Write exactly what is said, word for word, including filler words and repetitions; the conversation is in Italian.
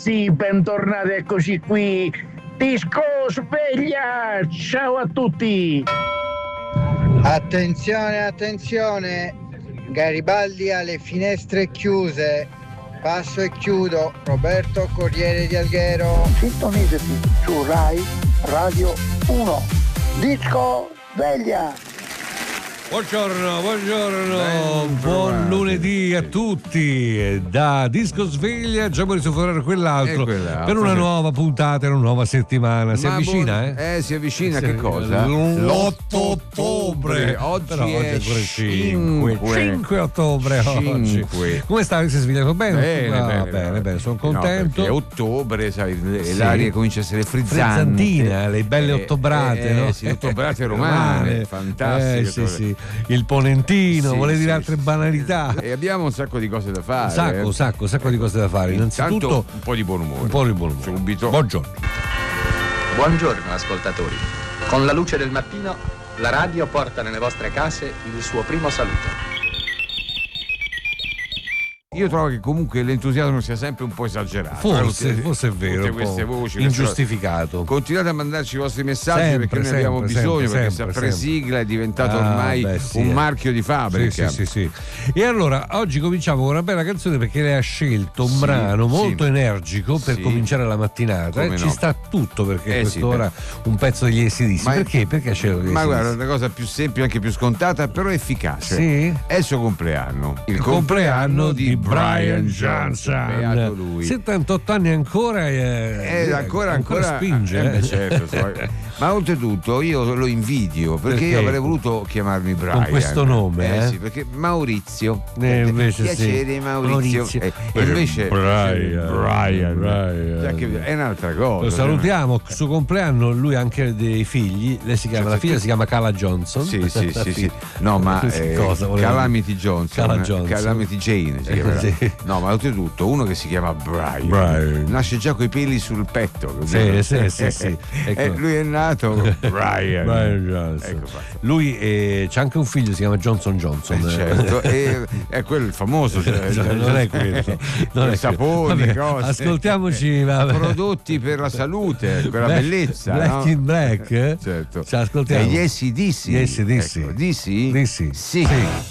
sì, bentornati, eccoci qui. Disco sveglia! Ciao a tutti! Attenzione, attenzione! Garibaldi ha le finestre chiuse. Passo e chiudo. Roberto Corriere di Alghero. Sintonizzati su Rai Radio uno. Disco sveglia! Buongiorno, buongiorno, buon lunedì a tutti. Da Disco Sveglia già vuole soffermare quell'altro, quell'altro per una nuova puntata e una nuova settimana. Si Ma avvicina, buon... eh? Eh, si avvicina si che cosa? L'otto ottobre. Oggi Però è, oggi è ancora cinque. cinque ottobre oggi. Come stai? Si è svegliato bene? Bene, ah, bene, bene, bene, sono contento. No, è ottobre, sai, sì. L'aria comincia a essere frizzante. Frizzantina, le belle eh, ottobrate, eh, no? Sì, ottobrate romane, fantastiche. Eh, sì, sì. Il ponentino, sì, vuole dire sì, altre banalità. E abbiamo un sacco di cose da fare. Un sacco, eh. un sacco, un sacco di cose da fare. Innanzitutto Intanto, un po' di buon umore. Un po' di buon umore. Subito. Buongiorno. Buongiorno ascoltatori. Con la luce del mattino, la radio porta nelle vostre case il suo primo saluto. Io trovo che comunque l'entusiasmo sia sempre un po' esagerato. Forse, tutte, forse è vero. Tutte queste voci. Ingiustificato. Continuate a mandarci i vostri messaggi sempre, perché noi sempre, abbiamo bisogno, sempre, perché sempre, sempre Sigla è diventato ah, ormai beh, sì, un eh. marchio di fabbrica. Sì, sì, sì, sì. E allora, oggi cominciamo con una bella canzone perché lei ha scelto un sì, brano sì. molto energico per sì. cominciare la mattinata. Come E no. ci sta tutto perché Eh, a quest'ora sì, un pezzo degli A C D C. Ma perché? Perché ha scelto gli A C D C? Ma guarda, una cosa più semplice, anche più scontata, però efficace. Sì? È il suo compleanno. Il, il compleanno, compleanno di Brian Johnson. Beato lui. settantotto anni ancora e eh, ancora, ancora, ancora spinge. Eh, eh. certo, so. Ma oltretutto io lo invidio perché, perché io avrei voluto chiamarmi Brian. Con questo nome, eh, eh? Sì, perché Maurizio. Eh, invece piacere sì. Maurizio. Maurizio. Eh, e invece Brian, Brian, Brian. Già che è un'altra cosa. Lo salutiamo, il suo compleanno, lui ha anche dei figli, lei si chiama, cioè, la figlia si chiama Cala Johnson. Sì, sì, sì, sì. No, ma eh, cosa, Calamity Johnson, Cala Johnson. Calamity Jane si chiamerà. Sì. No, ma oltretutto uno che si chiama Brian, Brian. nasce già coi peli sul petto. Sì, sì, sì, sì. Ecco. Eh, lui è nato Brian. Brian Johnson. Ecco, lui eh, c'ha anche un figlio, si chiama Johnson Johnson. Eh, certo, e, è quello il famoso. Cioè, cioè, non è quello. Non è saponi, vabbè, cose. Ascoltiamoci. Vabbè. Prodotti per la salute, per la Black, bellezza. Black no? in Black. Certo. Ci ascoltiamo. Gli A C D C. Gli A C D C. Ecco, D C? D C. Sì. Sì.